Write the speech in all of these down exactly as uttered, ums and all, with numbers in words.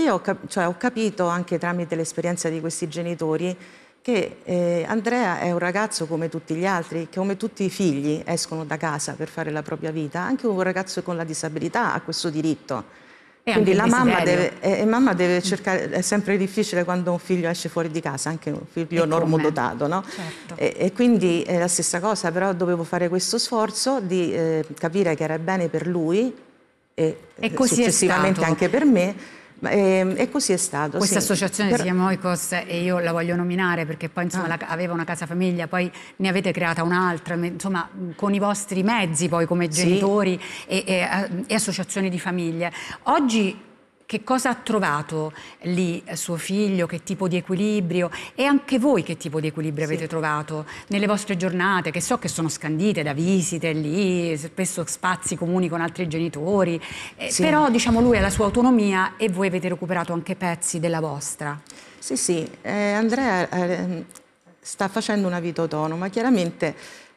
poi ho, cap cioè, ho capito anche tramite l'esperienza di questi genitori che eh, Andrea è un ragazzo come tutti gli altri, che come tutti i figli escono da casa per fare la propria vita, anche un ragazzo con la disabilità ha questo diritto. E Quindi anche la il mamma desiderio. deve, e mamma deve cercare, è sempre difficile quando un figlio esce fuori di casa, anche un figlio E normodotato, no? Certo. E, e quindi è la stessa cosa, però dovevo fare questo sforzo di eh, capire che era bene per lui e, E così successivamente è stato. anche per me. E, e così è stato. Questa sì. associazione Però... si chiama Oikos e io la voglio nominare perché poi insomma ah. la, aveva una casa famiglia, poi ne avete creata un'altra, insomma con i vostri mezzi poi come genitori sì. e, e, e associazioni di famiglie. Oggi che cosa ha trovato lì suo figlio, che tipo di equilibrio e anche voi che tipo di equilibrio sì. avete trovato nelle vostre giornate, che so che sono scandite da visite lì, spesso spazi comuni con altri genitori, eh, sì. però diciamo lui ha la sua autonomia e voi avete recuperato anche pezzi della vostra. Sì, sì, eh, Andrea eh, sta facendo una vita autonoma, chiaramente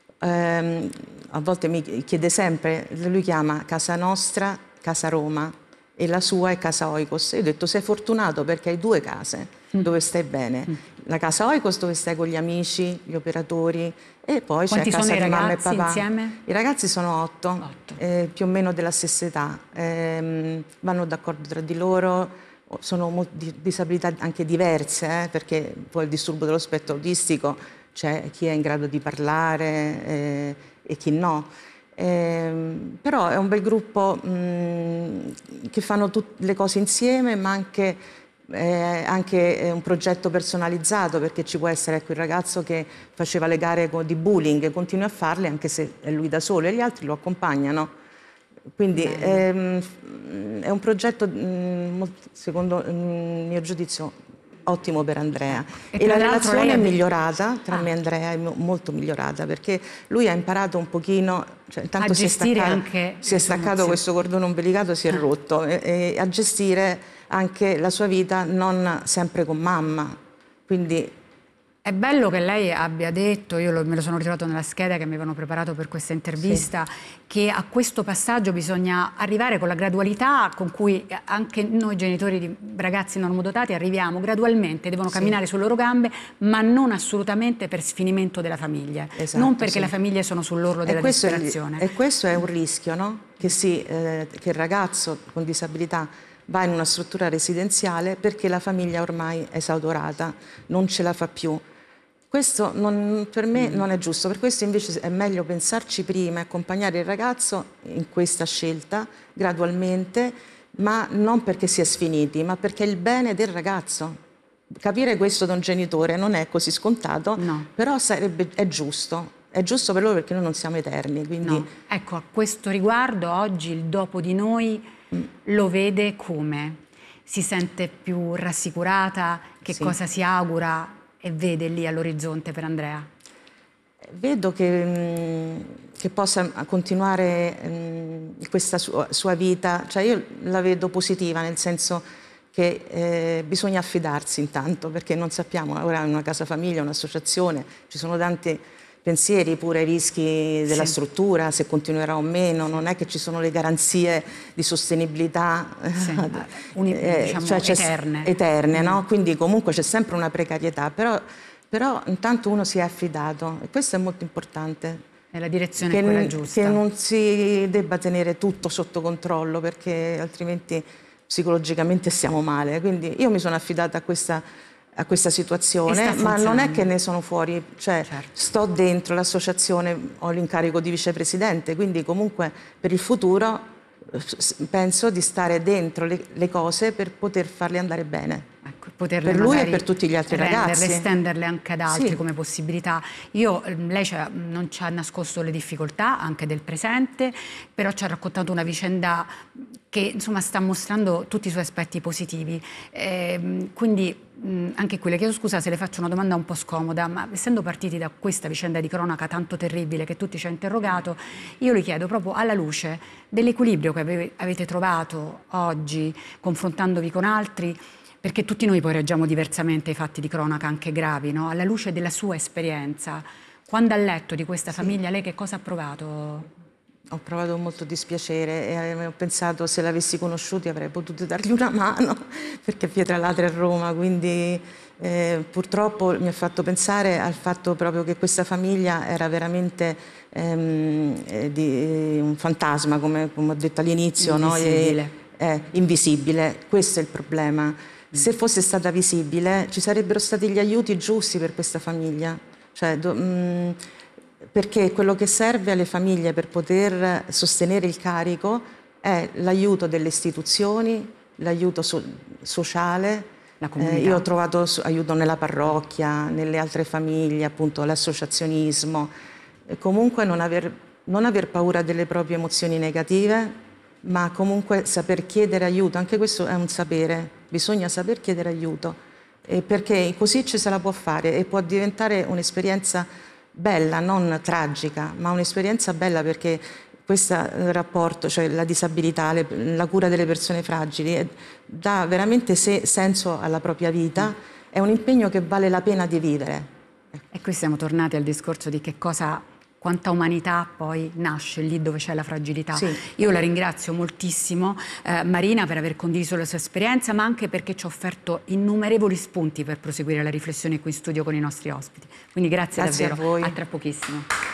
ehm, a volte mi chiede sempre, lui chiama casa nostra, casa Roma, e la sua è casa Oikos. Io ho detto sei fortunato perché hai due case mm. dove stai bene. Mm. La casa Oikos dove stai con gli amici, gli operatori e poi c'è casa di mamma e papà. Insieme? I ragazzi sono otto, otto. Eh, più o meno della stessa età, eh, vanno d'accordo tra di loro, sono disabilità anche diverse, eh, perché poi il disturbo dello spettro autistico c'è chi è in grado di parlare eh, e chi no. Eh, però è un bel gruppo mh, che fanno tutte le cose insieme, ma anche, eh, anche un progetto personalizzato, perché ci può essere ecco, il ragazzo che faceva le gare di bullying, continua a farle anche se è lui da solo e gli altri lo accompagnano. Quindi ehm, è un progetto, mh, secondo il mio giudizio, ottimo per Andrea. E, e la relazione è detto... migliorata tra ah. me e Andrea, è molto migliorata, perché lui ha imparato un pochino, cioè, intanto a si è staccato, anche si è staccato questo cordone ombilicato, si è rotto, e, e a gestire anche la sua vita non sempre con mamma. Quindi è bello che lei abbia detto, io lo, me lo sono ritrovato nella scheda che mi avevano preparato per questa intervista, sì. che a questo passaggio bisogna arrivare con la gradualità con cui anche noi genitori di ragazzi normodotati arriviamo gradualmente, devono camminare sì. sulle loro gambe, ma non assolutamente per sfinimento della famiglia, esatto, non perché sì. le famiglie sono sull'orlo della disperazione. È, e questo è un rischio, no? Che, si, eh, che il ragazzo con disabilità va in una struttura residenziale perché la famiglia ormai è esautorata, non ce la fa più. Questo non, per me mm. non è giusto, per questo invece è meglio pensarci prima e accompagnare il ragazzo in questa scelta gradualmente, ma non perché si è sfiniti, ma perché è il bene del ragazzo. Capire questo da un genitore non è così scontato, no. però sarebbe, è giusto. È giusto per loro perché noi non siamo eterni. Quindi... No. Ecco, a questo riguardo oggi il dopo di noi mm. lo vede come? Si sente più rassicurata? Che sì. cosa si augura e vede lì all'orizzonte per Andrea? Vedo che, che possa continuare mh, questa sua, sua vita, cioè io la vedo positiva, nel senso che eh, bisogna affidarsi intanto, perché non sappiamo, ora è una casa famiglia, un'associazione, ci sono tanti pensieri pure ai rischi della sì. struttura, se continuerà o meno, non è che ci sono le garanzie di sostenibilità sì, uni, eh, diciamo, cioè eterne, eterne mm. no? Quindi comunque c'è sempre una precarietà, però, però intanto uno si è affidato e questo è molto importante. Nella direzione che, quella giusta. Che non si debba tenere tutto sotto controllo, perché altrimenti psicologicamente stiamo male. Quindi io mi sono affidata a questa a questa situazione, ma non è che ne sono fuori, cioè certo. sto dentro l'associazione, ho l'incarico di vicepresidente, quindi comunque per il futuro penso di stare dentro le, le cose per poter farle andare bene. Ecco, per lui e per tutti gli altri renderle, ragazzi. estenderle anche ad altri sì. come possibilità. Io, lei non ci ha nascosto le difficoltà anche del presente, però ci ha raccontato una vicenda che insomma sta mostrando tutti i suoi aspetti positivi. Eh, quindi mh, anche qui le chiedo scusa se le faccio una domanda un po' scomoda, ma essendo partiti da questa vicenda di cronaca tanto terribile che tutti ci ha interrogato, io le chiedo proprio alla luce dell'equilibrio che ave avete trovato oggi confrontandovi con altri, perché tutti noi poi reagiamo diversamente ai fatti di cronaca anche gravi, no? Alla luce della sua esperienza, quando ha letto di questa sì. famiglia lei che cosa ha provato? ho provato molto dispiacere e ho pensato se l'avessi conosciuti avrei potuto dargli una mano perché Pietralatra è Roma, quindi eh, purtroppo mi ha fatto pensare al fatto proprio che questa famiglia era veramente ehm, eh, di, un fantasma, come, come ho detto all'inizio, invisibile. No? E, eh, invisibile, questo è il problema. Mm. Se fosse stata visibile ci sarebbero stati gli aiuti giusti per questa famiglia. Cioè, do, mh, perché quello che serve alle famiglie per poter sostenere il carico è l'aiuto delle istituzioni, l'aiuto so sociale. La comunità. Eh, io ho trovato aiuto nella parrocchia, nelle altre famiglie, appunto l'associazionismo. E comunque non aver, non aver paura delle proprie emozioni negative, ma comunque saper chiedere aiuto. Anche questo è un sapere, bisogna saper chiedere aiuto, eh, perché così ci se la può fare e può diventare un'esperienza bella, non tragica, ma un'esperienza bella perché questo rapporto, cioè la disabilità, le, la cura delle persone fragili, eh, dà veramente se, senso alla propria vita, è un impegno che vale la pena di vivere. E qui siamo tornati al discorso di che cosa, quanta umanità poi nasce lì dove c'è la fragilità. Sì. Io la ringrazio moltissimo, eh, Marina, per aver condiviso la sua esperienza, ma anche perché ci ha offerto innumerevoli spunti per proseguire la riflessione qui in studio con i nostri ospiti. Quindi grazie, Grazie davvero, a voi. A tra pochissimo.